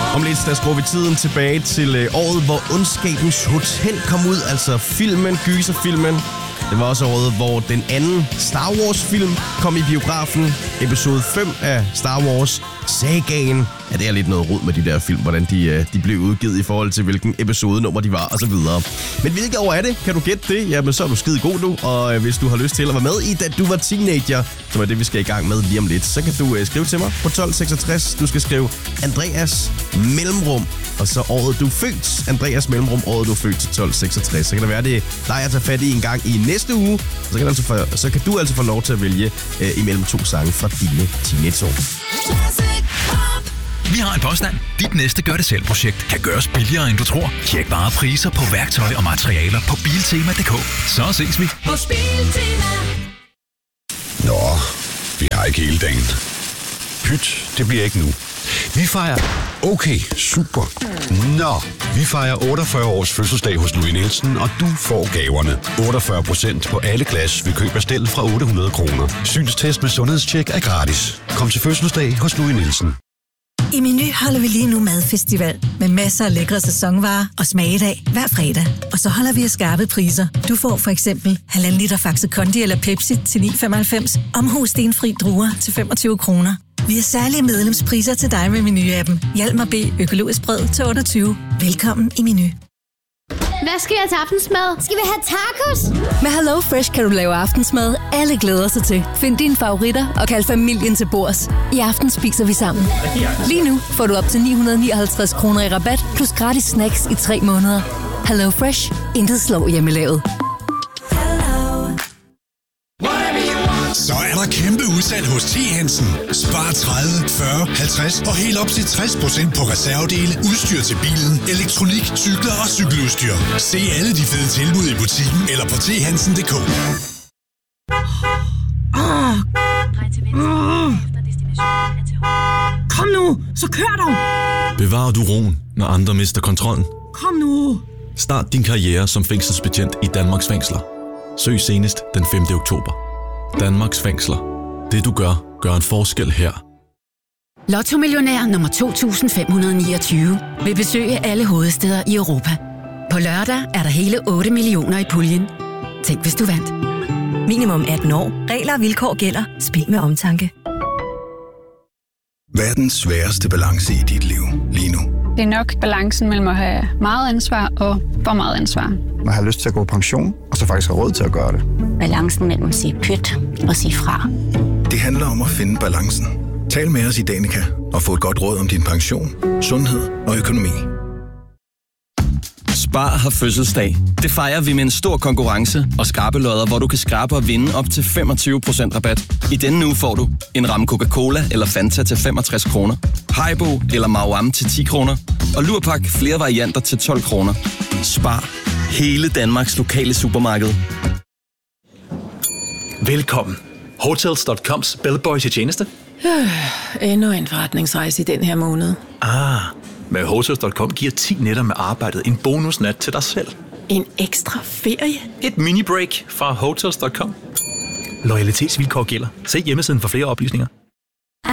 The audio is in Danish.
Om lidt, der skruer vi tiden tilbage til året, hvor Ondskabens Hotel kom ud. Altså filmen, gyserfilmen. Det var også året, hvor den anden Star Wars-film kom i biografen. Episode 5 af Star Wars, Sagaen. Ja, det er lidt noget rod med de der film, hvordan de blev udgivet i forhold til, hvilken episodenummer de var, og så videre. Men hvilket år er det? Kan du gætte det? Jamen, så er du skide god nu. Og hvis du har lyst til at være med i, da du var teenager, som er det, vi skal i gang med lige om lidt, så kan du skrive til mig på 1266. Du skal skrive Andreas mellemrum, og så året du er født. Andreas mellemrum, året du er født til 1266. Så kan det være, det dig at tage fat i en gang i næste uge. Så kan du altså få lov til at vælge imellem 2 sange fra dine teenageår. Vi har en påstand. Dit næste gør-det-selv-projekt kan gøres billigere, end du tror. Tjek bare priser på værktøj og materialer på Biltema.dk. Så ses vi hos Biltema. Nå, vi har ikke hele dagen. Pyt, det bliver ikke nu. Vi fejrer... Okay, super. Nå, vi fejrer 48 års fødselsdag hos Louis Nielsen, og du får gaverne. 48% på alle glas ved køb af stel fra 800 kroner. Synstest med sundhedstjek er gratis. Kom til fødselsdag hos Louis Nielsen. I Meny holder vi lige nu madfestival med masser af lækre sæsonvarer og smagedag hver fredag. Og så holder vi af skarpe priser. Du får for eksempel 1,5 liter Faxe Kondi eller Pepsi til 9,95. Omhus stenfri druer til 25 kroner. Vi har særlige medlemspriser til dig med Meny-appen. Hjalmar B. Økologisk brød til 28. Velkommen i Meny. Hvad skal jeg til aftensmad? Skal vi have tacos? Med Hello Fresh kan du lave aftensmad, alle glæder sig til. Find dine favoritter og kald familien til bords. I aften spiser vi sammen. Lige nu får du op til 959 kroner i rabat, plus gratis snacks i 3 måneder. Hello Fresh. Intet slår hjemmelavet. Så er der kæmpe udsalg hos T. Hansen. Spar 30, 40, 50 og helt op til 60% på reservedele, udstyr til bilen, elektronik, cykler og cykeludstyr. Se alle de fede tilbud i butikken eller på thansen.dk. Kom nu, så kør dog! Bevarer du roen, når andre mister kontrollen? Kom nu! Start din karriere som fængselsbetjent i Danmarks fængsler. Søg senest den 5. oktober. Danmarks fængsler. Det du gør, gør en forskel her. Lotto-millionær nummer 2529 vil besøge alle hovedstæder i Europa. På lørdag er der hele 8 millioner i puljen. Tænk, hvis du vandt. Minimum 18 år. Regler og vilkår gælder. Spil med omtanke. Hvad er den sværeste balance i dit liv lige nu? Det er nok balancen mellem at have meget ansvar og for meget ansvar. Man har lyst til at gå på pension, og så faktisk har råd til at gøre det. Balancen mellem at sige pyt og sige fra. Det handler om at finde balancen. Tal med os i Danica og få et godt råd om din pension, sundhed og økonomi. Spar har fødselsdag. Det fejrer vi med en stor konkurrence og skrabelodder, hvor du kan skrabe og vinde op til 25% rabat. I denne uge får du en ramme Coca-Cola eller Fanta til 65 kroner, Haribo eller Mauam til 10 kroner, og Lurpak flere varianter til 12 kroner. Spar. Hele Danmarks lokale supermarked. Velkommen. Hotels.coms bellboy til tjeneste. Endnu en forretningsrejse i den her måned. Med Hotels.com giver 10 nætter med arbejdet en bonusnat til dig selv. En ekstra ferie? Et mini-break fra Hotels.com. Loyalitetsvilkår gælder. Se hjemmesiden for flere oplysninger.